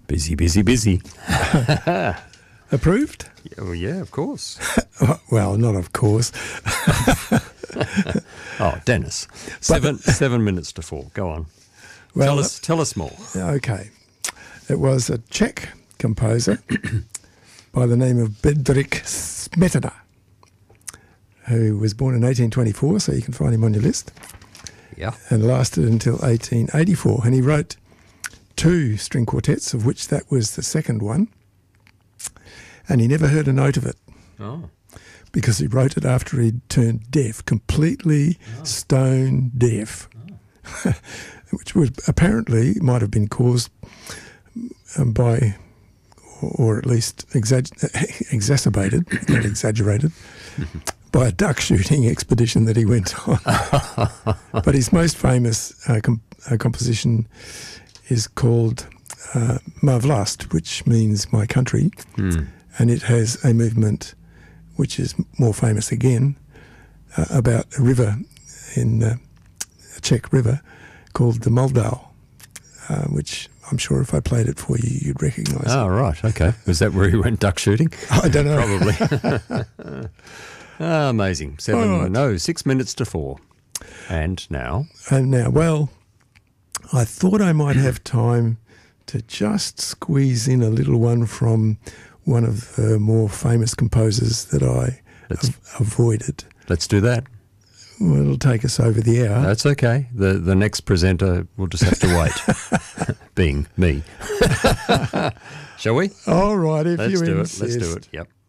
Busy, busy, busy. Approved? Yeah, well, yeah, of course. Well, not of course. Oh, Dennis. 7 minutes to 4. Go on. Well, Tell us more. Okay. It was a Czech composer by the name of Bedřich Smetana, who was born in 1824, so you can find him on your list, Yeah. and lasted until 1884. And he wrote 2 string quartets, of which that was the second one, and he never heard a note of it Oh. because he wrote it after he'd turned deaf, completely stone deaf, which would apparently might have been caused by, or at least exacerbated, not exaggerated, by a duck shooting expedition that he went on. But his most famous composition is called Ma Vlast, which means my country, and it has a movement which is more famous again about a river in a Czech river called the Moldau, which I'm sure if I played it for you, you'd recognise. Oh, right. Okay. Was that where he went duck shooting? I don't know. Probably. Amazing. 6 minutes to 4. And now? And now, well, I thought I might have time to just squeeze in a little one from one of the more famous composers that I avoided. Let's do that. Well, it'll take us over the hour. That's okay. The next presenter will just have to wait. Being me. Shall we? All right, if Let's you do insist. it. Let's do it. Yep.